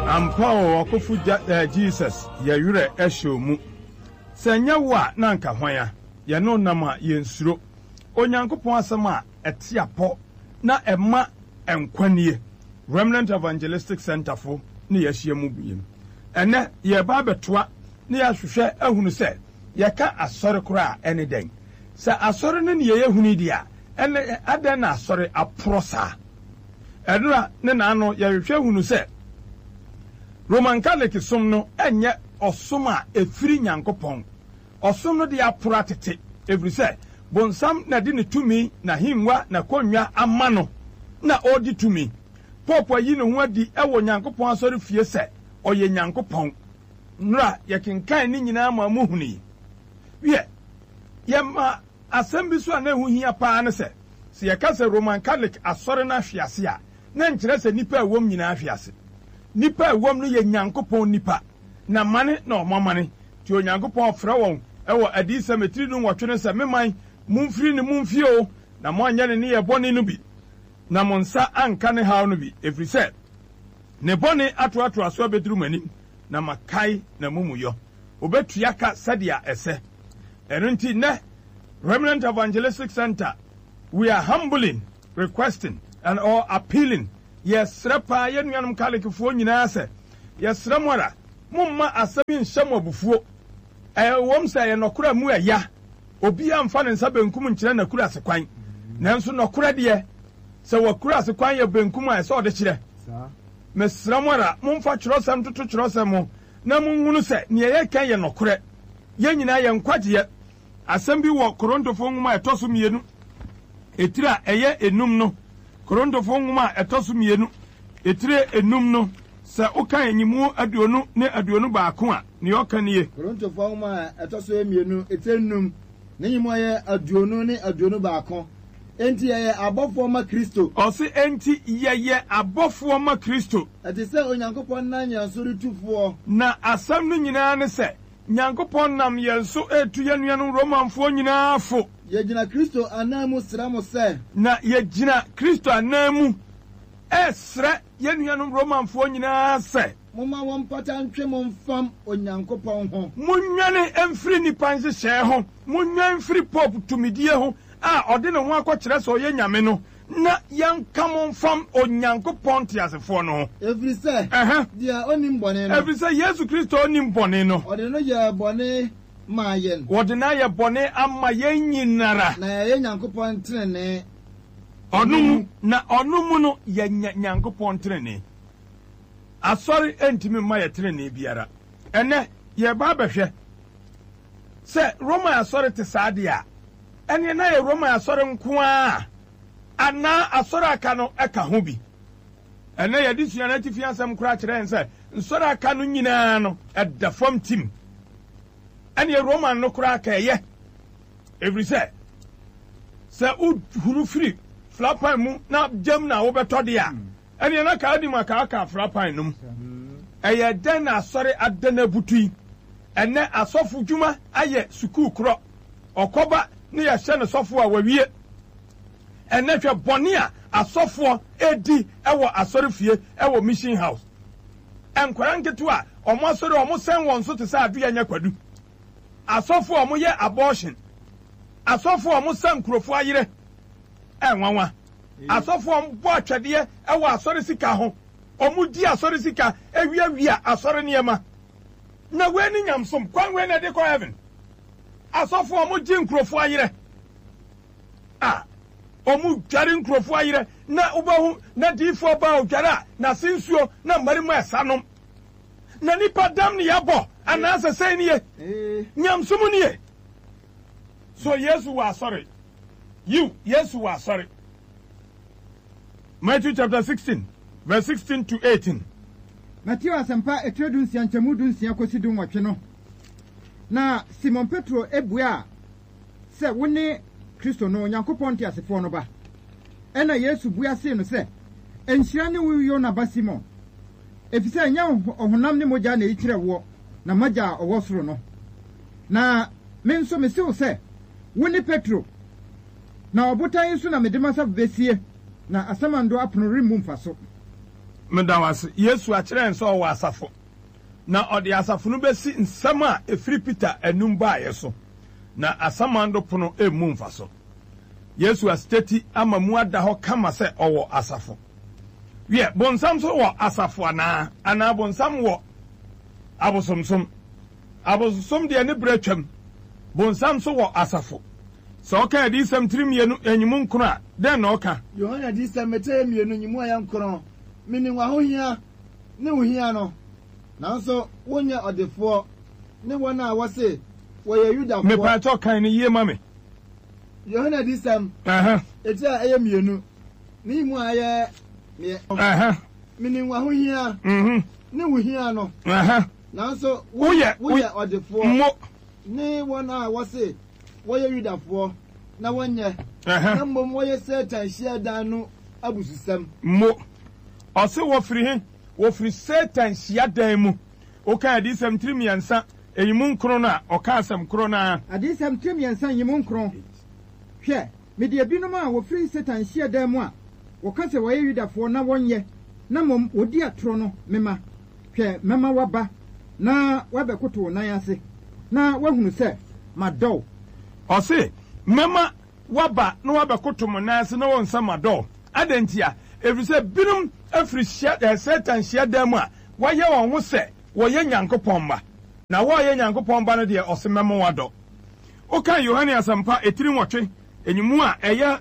Ampa Okofu Jesus yayure ehyo mu. Senya wa na nka hwan ye no nam a yensuro. Onyankopon asem a ete apo na ema enkwanie. Remnant Evangelistic Center fo ne yahye mu biem. Ene ye ba betoa ne yahwehwe ahunu se ye ka asore kora ene den. Se asore ne ye yehuni dia ene adan na asore aprosa. Edura ne na ano ye hwehwe hunu se Roman Catholic som no enye osom a efiri Nyankopon. Osom no de apora tete. Every say bonsam na di ne tumi na himwa na konwa ama no na odi tumi. Popo yi ne ho adi ewo Nyankopon asori fie se oye Nyankopon. Nra ye kenkan ni nyina ma muhuni. Wie ye ma asem bi so na ehu hia pa ne se ye ka se Roman Catholic asori na hwiase a na nkyere se nipa ewom nyina hwiase. Nipa ewom no ye Nyankopon nipa na mane na omamane ti Onyankopon fra won ewo adisa metri no wotwe se meman mumfiri ne mumfie o na mo anya ne ye bone no bi na monsa anka ne haw no bi efri se ne bone atoato aso abeduru manim na makai na mumuyo obetua ka sadia ese erinti ne Remnant Evangelistic Center we are humbling, requesting and or appealing. Yes, Rapa, Yanum Kalikifo, Yinase. Yes, Ramara, Mumma Asabin Shamobufu. I won't say a Nokura Mua ya. Obiam fan and Sabin Kumun China Kuras a quine. Nansu Nokura dear. So a Kuras a quine of Benkuma, I saw the chile. Miss Ramara, Mumfa Trosam to Trosamo. Namun say, near Kaya Nokure. Yanina and quite yet. Assembly walk Coronto Fonguma Tosumienu. Etira eye enumno. Koronto fonguma etosumienu etire enum no sa oka enyimu aduonu ne aduonu baako a ne oka ne ye koronto fonguma etoso emienu etenum ne nyimu aye aduonu ne aduonu baako enti ye abofo ma Kristo osi enti ye abofo ma Kristo ati se Onyankopon na nyansori tufo na asam no nyina ne se Nyankopon nam yenso etu yanuanu Romanfo nyina afo yegina Kristo anamu sramo se na yegina Kristo anamu esre yanuanu Romanfo nyina se moma wompata ntwe momfam Onyankopon ho munwane emfiri nipanse hye ho munwan firi pop tumidie ho a ode ne ho akokere so ye nyame no na yanka momfam Onyankopon tiasefo no every say dia onim bone no every say Yesu Kristo onim bone no ode no ye bone mayen wodina ye bone amma yen nyinara na ye Nyankopon trene onum na onum no ye Nyankopon trene asori entimi ma ye trene biara ene ye ba behwe se Roma asori te sade a ene na ye Roma asori nko a ana asori aka no eka ho bi ene ye disua na tifi asem kura kire nse nsori aka no nyina no edda fam tim ene Roman no kura aka ye every say u huru free flapan mu na jam na wo beto de a ene na ka adi maka aka flapan num eye den asori adana butui ene asofu djuma aye suku kro okoba ne ye hye ne sofo a wawie ene hwe bone a asofo edi ewo asori fie ewo mission house enkwara nketu a omo asori omo sen won so te sa adu anya kwadu asofo omo ye abortion asofo omo sen krofo ayire enwanwa asofo omo bo atwede ewo asori sika ho omo di asori sika ewia asori niema na we ni nyamsom kwan we na de ko heaven asofo omo ji nkrofo ayire omu jari nkrofo ayire na ubahu na difo ba ojara na sinsuo na marima esanom na nipa dam ni yabo anasa sei ni ye nyamsumu ni ye so Yesu wa sorry Yesu wa sorry Matthew chapter 16 verse 16 to 18 Matthew asempa etredun sia nchemu dun sia kosidun watwe no na Simon Petro ebua se woni Kristo no Nyankopon ti asefo no ba ena Yesu bua se no se enhyira ne wuyo na ba Simon efise nya ohunam ne moja na ikire wo na maja owo soro no na me nso me se wo se woni Petro na obotan yesu na medema sa besie na asamando apono rimu mfaso medawase Yesu akyerɛ nso wɔ asafo na ɔde asafo no besi nsɛm a efiri Peter anum baayɛ so na asamando pono emu mfa so Yesu asteti ama mu ada hɔ kama sɛ ɔwɔ asafo wie bonsam so wɔ asafo ana bonsam wɔ abosomsom de ne bretwam bonsam so wɔ asafo sɛ ɔka adi sɛm tirimienu enyimu nkro a den na ɔka Yohana di sɛm metemienu nyimu aya nkro mini wa ho hia ne wo hia no nanso wonya ɔdefo ne wona a wɔse wɔyɛ Yudafo me pato kan ne yie ma me Yohana di sɛm eti a ɛyɛ mienu ne mu ayɛ me mini wa ho hia ne wo hia no nanso woyɛ ɔdefo mo ne wona a wɔse wɔyɛ Yudafo na wɔnyɛ na mbom wɔyɛ Satan hyia dan no abususɛm mo ɔse wɔfiri Satan hyia dan mu ɔka adisɛm tirimiɛnsa eyimu nkro no a ɔka asɛm kro no a adisɛm tirimiɛnsa yimu nkro hwɛ mede abinom a wɔfiri Satan hyia dan mu a wɔka sɛ wɔyɛ Yudafo na wɔnyɛ na mmom wɔdi atoro no mema hwɛ mema waba na wabɛkoto nan ase na wahunu sɛ madɔw ɔse mema waba na wabɛkoto mo nan ase na wɔnsa madɔw adantia efisɛ binom afiri Satan hyia dan mu a wɔyɛ wɔn ho sɛ wɔyɛ Nyankopɔn ba na wɔyɛ Nyankopɔn ba no deɛ ɔse mema wadɔ ɔka Yohane asɛmpa etiri nwɔtwe enyimu a ɛyɛ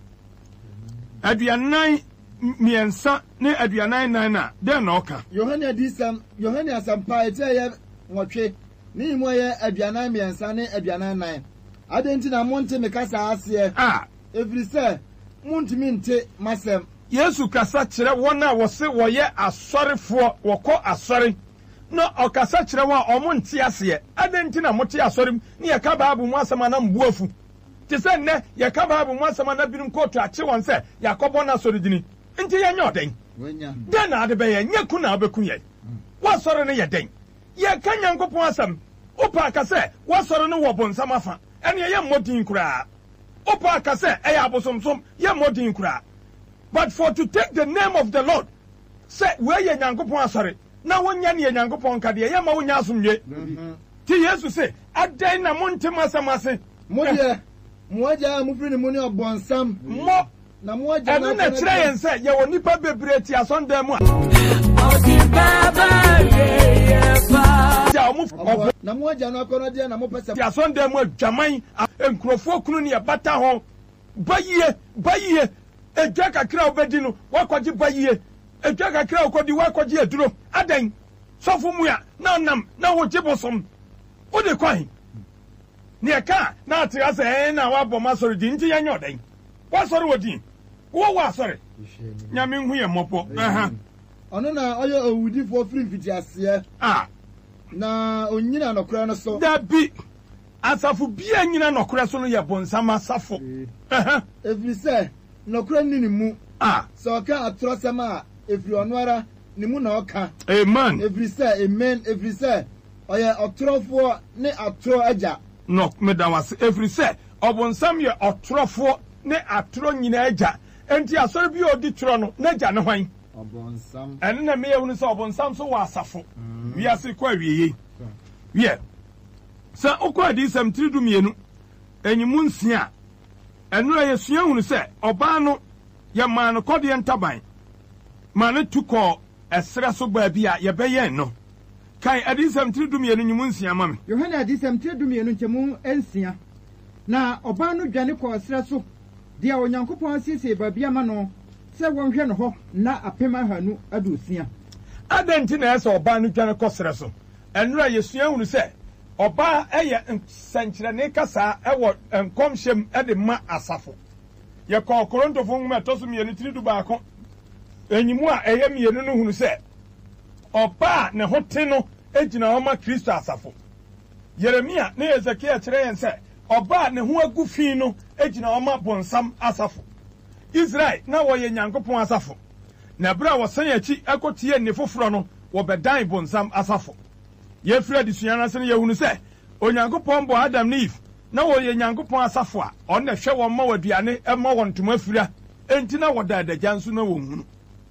aduanan miɛnsa ne aduanan nan na den na ɔka Yohane di sɛm Yohane asɛmpa eti ɛyɛ nwɔtwe ne mu ɛyɛ aduanan miɛnsa ne aduanan nan adenti na monte me kasa aseɛ efiri sɛ montimi nte masɛm Yesu kasa kyerɛ wɔn a wɔse wɔyɛ asɔrefoɔ wɔkɔ asɔre na ɔkasa kyerɛ wɔn a ɔmo nte aseɛ adenti na mote asɔre mu ne yɛka Bible mu asɛm ana mbuafu te sɛ nnɛ yɛka Bible mu asɛm ana binom kɔɔto akye wɔn sɛ Yakɔbɔ na asɔre dini nti yɛnyɛ ɔden den na ade bɛyɛ nyɛ ku na abɛku yɛ wɔasɔre no yɛ den yɛka Nyankopɔn asɛm wopa aka sɛ wɔasɔre no wɔ bonsam afa ɛne yɛ mmɔdin koraa wopa aka sɛ ɛyɛ abosomsom yɛ mmɔdin koraa but for to take the name of the Lord sɛ wɔyɛ Nyankopɔn asɔre na wonya ne yɛ Nyankopɔn kadeɛ yɛ ma wonya asomdwe ti Yesu sɛ adan na monte masɛm ase modeɛ moagya mufiri ne mu ne ɔbɔnsam mo na moagya ɛno na kyerɛ yɛn sɛ yɛwɔ nipa bebree ti asɔndan mu a na moagya no akɔnɔ deɛ na mopɛ sɛ ti asɔndan mu adwaman nkurɔfoɔ kunu ne yɛbata ho bayie edwa kakra a wobɛdi no wakɔgye bayie edwa kakra a wokɔdi wakɔgye aduro adan sɔfo mu a na ɔnam na wogye bosom wode kwan ne ɛka na ate asɛ na wabɔ ma asɔre din nti yɛnyɛ ɔdan wasɔre wɔ din wowɔ asɔre nyame nhu yɛ mmɔpɔ ɔno na ɔyɛ owudifoɔ firi mfitiaseɛ na onyina nɔkorɛ no so dabi asafo bia nyina nɔkorɛ so no yɛ bonsam asafo ɛfiri sɛ nɔkorɛ ni ne mu sɛ ɔka atorɔsɛm a ɛfiri ɔno ara ne mu na ɔka amen ɛfiri sɛ amen ɛfiri sɛ ɔyɛ ɔtorɔfoɔ ne atorɔ agya no medawase ɛfiri sɛ ɔbonsam yɛ ɔtorɔfoɔ ne atorɔ nyinaa agya enti asɔre bi a ɔdi torɔ no n'agya ne hwan ɔbonsam ɛno na meyɛ hunu sɛ ɔbonsam so wɔ asafo wiase kɔ awieyei wiɛ sɛ wokɔ adiyisɛm tiri dumienu enyimu nsia ɛno a yɛsua hunu sɛ ɔbaa no yɛmaa no kɔdeɛ ntaban ma ne tu kɔɔ ɛserɛ so baabi a yɛbɛyɛn no kan adiyisɛm tiri dumienu nyimu nsia ma me Yohane adiyisɛm tiri dumienu nkyɛmu nsia na ɔbaa no dwane kɔɔ ɛserɛ so deɛ Onyankopɔn asiesie baabi ama no sɛ wɔnhwɛ no hɔ na apem ahanu aduosia adɛnti na ɛsɛ ɔbaa no dwane kɔ serɛ so ɛno a yɛsua hunu sɛ ɔbaa ɛyɛ nsɛnkyerɛnne kasa ɛwɔ nkɔmhyɛm ɛde ma asafo yɛkɔɔ Korintofo nwoma ɛtɔ so mmienu tiri du baako enyimu a ɛyɛ mmienu no hunu sɛ ɔbaa ne ho te no egyina hɔ ma Kristo asafo Yeremia ne Hesekia kyerɛ yɛn sɛ ɔbaa ne ho agu fi no egyina hɔ ma bonsam asafo Israel na wɔyɛ Nyankopɔn asafo na bere a wɔsan akyi ɛkɔtie ne foforɔ no wɔbɛdan bonsam asafo yɛfiri adesua no ase no yɛhunu sɛ Onyankopɔn bɔ Adam ne Eve na wɔyɛ Nyankopɔn asafo a ɔno hwɛ wɔn ma wɔaduane ɛma wɔn ntoma afira enti na wɔda adagya nso na wɔn hunu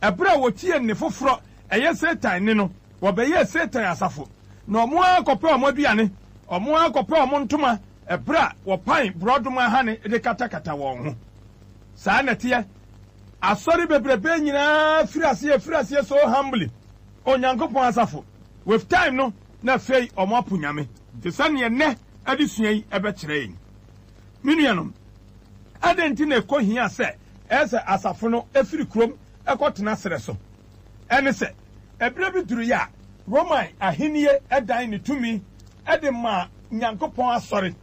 ɛberɛ a wɔtie ne foforɔ ɛyɛ Satan ne no wɔbɛyɛ Satan asafo na ɔmo akɔpɛ ɔmo aduane ɔmo akɔpɛ ɔmo ntoma ɛberɛ a wɔpan borɔdoma ha ne de katakata wɔn ho saa nɛteɛ asɔre bebrebe nyinaa firi aseɛ so humbly Onyankopɔn asafo with time no na afei ɔmo apo nyame nti sɛneɛ nnɛ ade sua yi ɛbɛkyerɛ yɛn me nuanom adɛn nti na ɛkɔ hia sɛ ɛsɛ asafo no ɛfiri kurom ɛkɔtena serɛ so ɛne sɛ ɛberɛ bi duru yɛ a Roman ahennie ɛdan ne tumi ɛde ma Nyankopɔn asɔre